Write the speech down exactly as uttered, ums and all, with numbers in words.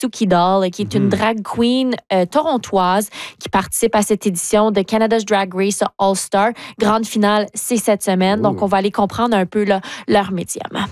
Stookie Doll, qui est une Mhm. drag queen euh, torontoise qui participe à cette édition de Canada's Drag Race All-Star. Grande finale, c'est cette semaine. Oh. Donc, on va aller comprendre un peu là, leur médium.